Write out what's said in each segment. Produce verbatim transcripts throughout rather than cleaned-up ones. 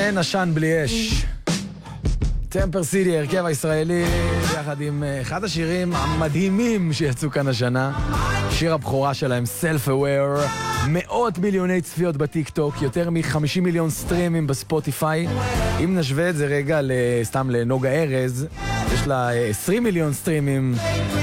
אין עשן בלי אש. טמפר סיטי, הרכב הישראלי, יחד עם אחד השירים המדהימים שיצאו כאן השנה. שיר הבכורה שלהם, Self-Aware, מאות מיליוני צפיות בטיק-טוק, יותר מ-חמישים מיליון סטרימים בספוטיפיי. אם נשווה את זה רגע סתם לנוגה ארז, יש לה עשרים מיליון סטרימים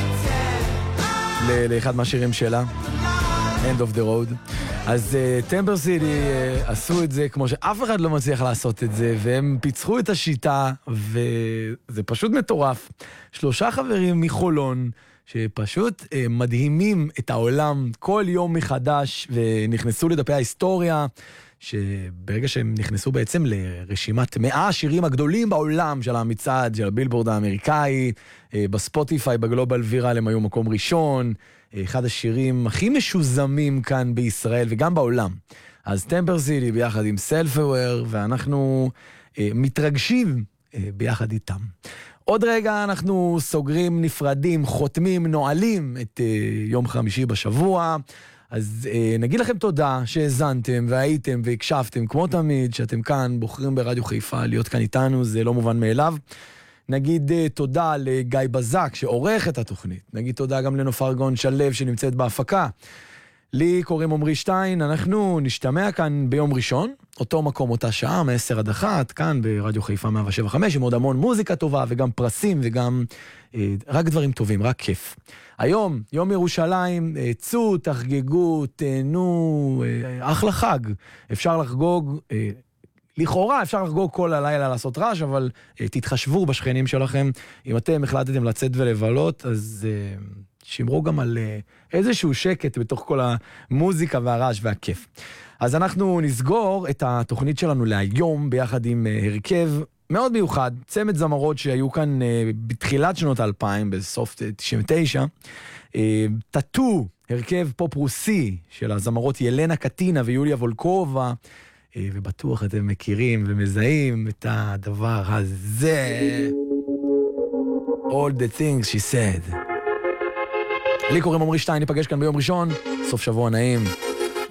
לאחד מהשירים שלה, End of the Road. אז טמפר סיטי uh, עשו את זה כמו שאף אחד לא מצליח לעשות את זה, והם פיצחו את השיטה, וזה פשוט מטורף. שלושה חברים מחולון, שפשוט uh, מדהימים את העולם כל יום מחדש, ונכנסו לדפי ההיסטוריה, שברגע שהם נכנסו בעצם לרשימת מאה השירים הגדולים בעולם של המצעד, של הבילבורד האמריקאי, uh, בספוטיפיי, בגלובל ויראל הם היו מקום ראשון, אחד השירים הכי משוזמים כאן בישראל וגם בעולם. אז טמפר סיטי ביחד עם Self-Aware, ואנחנו אה, מתרגשים אה, ביחד איתם. עוד רגע אנחנו סוגרים, נפרדים, חותמים, נועלים את אה, יום חמישי בשבוע. אז אה, נגיד לכם תודה שהזנתם והייתם והקשבתם, כמו תמיד שאתם כאן בוחרים ברדיו חיפה להיות כאן איתנו, זה לא מובן מאליו. נגיד uh, תודה לגיא בזק שעורך את התוכנית. נגיד תודה גם לנופר גאון שלב שנמצאת בהפקה. לי קוראים עומרי שטיין, אנחנו נשתמע כאן ביום ראשון, אותו מקום, אותה שעה, מ-עשר עד אחת, כאן ברדיו חיפה מאה שבע חמש, עם עוד המון מוזיקה טובה וגם פרסים וגם אה, רק דברים טובים, רק כיף. היום, יום ירושלים, אה, צאו, תחגגו, תהנו, אה, אחלה חג. אפשר לחגוג... אה, לכאורה אפשר לחגוג כל הלילה לעשות רעש, אבל uh, תתחשבו בשכנים שלכם. אם אתם החלטתם לצאת ולבלות, אז uh, שמרו גם על uh, איזשהו שקט בתוך כל המוזיקה והרעש והכיף. אז אנחנו נסגור את התוכנית שלנו להיום ביחד עם uh, הרכב מאוד מיוחד, צמד זמרות שהיו כאן uh, בתחילת שנות האלפיים, בסוף תשעים ותשע. uh, טאטו, הרכב פופ רוסי של הזמרות ילנה קטינה ויוליה וולקובה, ובטוח אתם מכירים ומזהים את הדבר הזה. All the things she said. לי קוראים עומרי שטיין, ניפגש כאן ביום ראשון, סוף שבוע נעים.